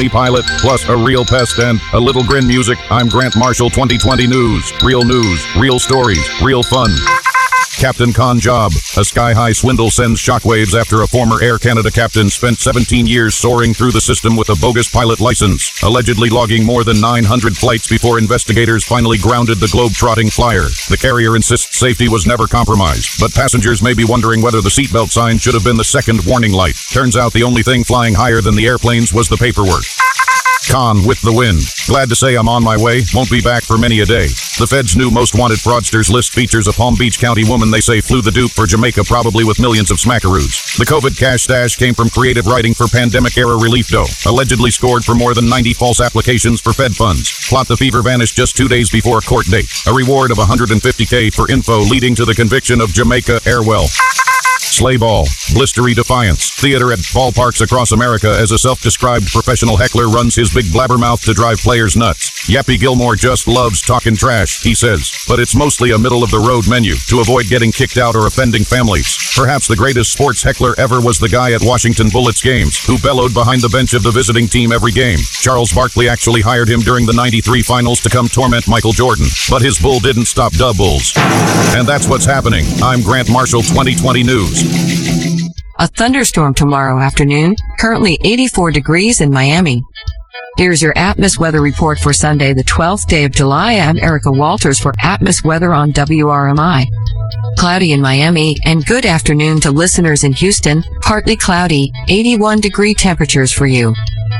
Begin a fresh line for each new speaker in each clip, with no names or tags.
phony pilot, plus a real pest and a little grin music. I'm Grant Marshall, 2020 News. Real news, real stories, real fun. Captain Con Job. A sky-high swindle sends shockwaves after a former Air Canada captain spent 17 years soaring through the system with a bogus pilot license, allegedly logging more than 900 flights before investigators finally grounded the globe-trotting flyer. The carrier insists safety was never compromised, but passengers may be wondering whether the seatbelt sign should have been the second warning light. Turns out the only thing flying higher than the airplanes was the paperwork. Con with the win. Glad to say I'm on my way. Won't be back for many a day. The Fed's new most wanted fraudsters list features a Palm Beach County woman they say flew the dupe for Jamaica, probably with millions of smackaroos. The COVID cash stash came from creative writing for pandemic-era relief dough. Allegedly scored for more than 90 false applications for Fed funds. Plot the fever vanished just 2 days before a court date. A reward of $150K for info leading to the conviction of Jamaica Airwell. Sleigh Ball, Blistery Defiance, theater at ballparks across America as a self-described professional heckler runs his big blabbermouth to drive players nuts. Yappy Gilmore just loves talking trash, he says, but it's mostly a middle-of-the-road menu to avoid getting kicked out or offending families. Perhaps the greatest sports heckler ever was the guy at Washington Bullets games who bellowed behind the bench of the visiting team every game. Charles Barkley actually hired him during the '93 finals to come torment Michael Jordan, but his bull didn't stop dub bulls. And that's what's happening. I'm Grant Marshall, 2020 News.
A thunderstorm tomorrow afternoon, currently 84 degrees in Miami. Here's your Atmos weather report for Sunday, the 12th day of July. I'm Erica Walters for Atmos weather on WRMI. Cloudy in Miami, and good afternoon to listeners in Houston. Partly cloudy, 81 degree temperatures for you.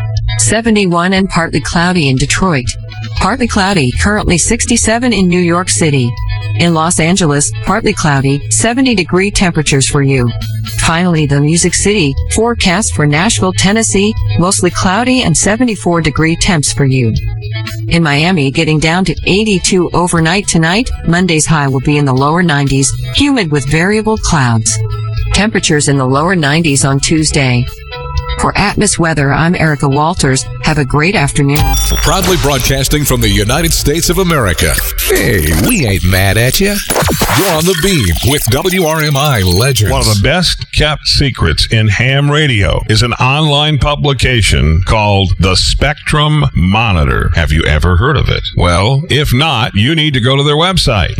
71 and partly cloudy in Detroit. Partly cloudy, currently 67 in New York City. In Los Angeles, partly cloudy, 70 degree temperatures for you. Finally, the Music City, forecast for Nashville, Tennessee, mostly cloudy and 74 degree temps for you. In Miami, getting down to 82 overnight tonight. Monday's high will be in the lower 90s, humid with variable clouds. Temperatures in the lower 90s on Tuesday. For Atmos Weather, I'm Erica Walters. Have a great afternoon.
Proudly broadcasting from the United States of America. Hey, we ain't mad at you. You're on the beam with WRMI Legends.
One of the best kept secrets in ham radio is an online publication called The Spectrum Monitor. Have you ever heard of it? Well, if not, you need to go to their website,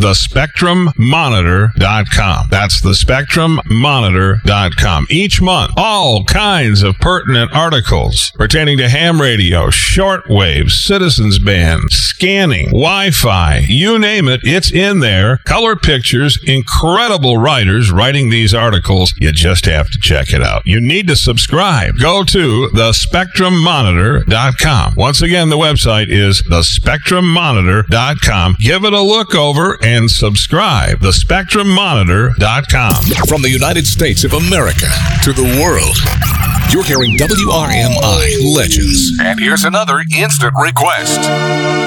thespectrummonitor.com. That's thespectrummonitor.com. Each month, all kinds of pertinent articles pertaining to ham radio, shortwave, citizens band, scanning, Wi-Fi, you name it, it's in there. Color pictures, incredible writers writing these articles. You just have to check it out. You need to subscribe. Go to thespectrummonitor.com. Once again, the website is thespectrummonitor.com. Give it a look over and subscribe. thespectrummonitor.com.
From the United States of America to the world, you're hearing WRMI Legends. And here's another instant request.